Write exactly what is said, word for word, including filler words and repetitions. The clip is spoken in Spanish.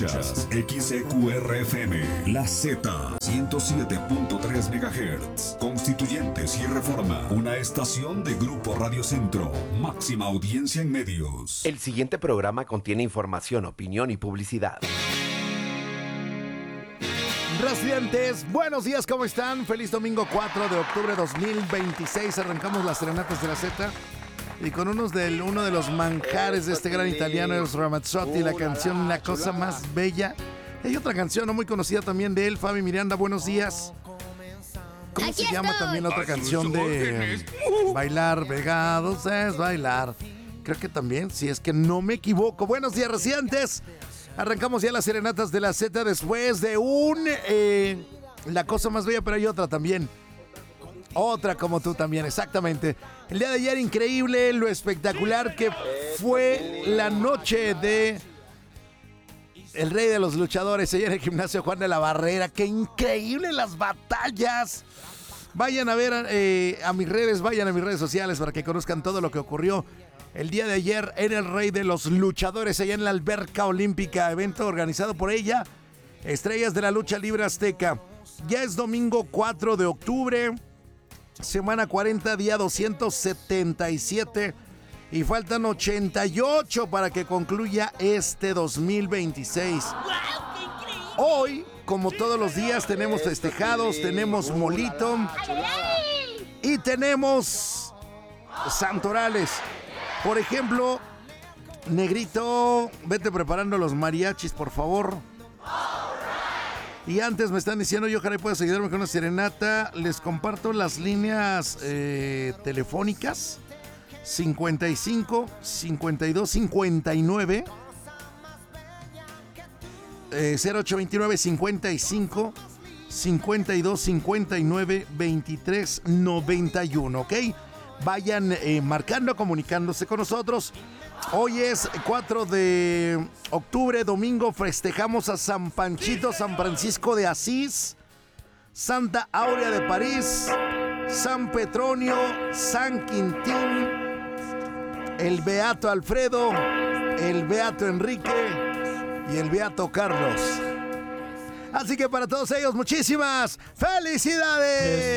Escuchas X E Q R F M, La Z, ciento siete punto tres megahertz. Constituyentes y Reforma, una estación de Grupo Radio Centro. Máxima audiencia en medios. El siguiente programa contiene información, opinión y publicidad. Residentes, buenos días, ¿cómo están? Feliz domingo cuatro de octubre dos mil veintiséis. Arrancamos las serenatas de la Z. Y con unos del, uno de los manjares de este gran italiano, Eros Ramazzotti, la canción La Cosa Más Bella. Hay otra canción no muy conocida también de él, Fabi Miranda, buenos días. ¿Cómo Aquí se llama estoy. también la otra canción de Bailar Vegados es bailar? Creo que también, si es que no me equivoco. Buenos días, residentes. Arrancamos ya las serenatas de la Z después de un... Eh, La Cosa Más Bella, pero hay otra también. Otra como tú también, exactamente. El día de ayer, increíble lo espectacular que fue la noche de el rey de los luchadores ayer en el gimnasio Juan de la Barrera. ¡Qué increíble las batallas! Vayan a ver eh, a mis redes, vayan a mis redes sociales para que conozcan todo lo que ocurrió el día de ayer en el rey de los luchadores allá en la Alberca Olímpica, evento organizado por ella, Estrellas de la Lucha Libre Azteca. Ya es domingo cuatro de octubre. Semana cuarenta, día doscientos setenta y siete. Y faltan ochenta y ocho para que concluya este dos mil veintiséis. Hoy, como todos los días, tenemos festejados, tenemos molito y tenemos santorales. Por ejemplo, Negrito, vete preparando los mariachis, por favor. Y antes me están diciendo, yo ojalá puedas ayudarme con una serenata. Les comparto las líneas eh, telefónicas. cincuenta y cinco, cincuenta y dos, cincuenta y nueve. Eh, cero ocho veintinueve, cincuenta y cinco, cincuenta y dos, cincuenta y nueve, veintitrés, noventa y uno, ¿ok? Vayan eh, marcando, comunicándose con nosotros. Hoy es cuatro de octubre, domingo, festejamos a San Panchito, San Francisco de Asís, Santa Áurea de París, San Petronio, San Quintín, el Beato Alfredo, el Beato Enrique y el Beato Carlos. Así que para todos ellos, muchísimas felicidades.